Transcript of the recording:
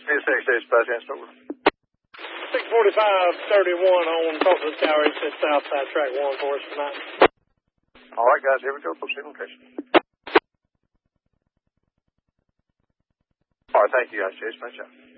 CSX dispatch, answer over. 645-31 on Tulsa Tower, it's Southside Track 1 for us tonight. All right, guys, here we go. Proceed location. All right, thank you, guys. Chase, nice job.